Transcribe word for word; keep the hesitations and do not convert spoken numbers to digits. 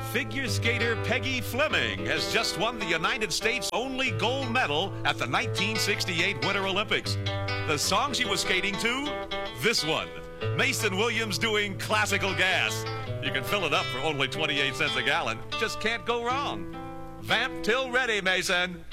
Figure skater Peggy Fleming has just won the United States' only gold medal at the nineteen sixty-eight Winter Olympics. The song she was skating to? This one. Mason Williams doing Classical Gas. You can fill it up for only twenty-eight cents a gallon. Just can't go wrong. Vamp till ready, Mason.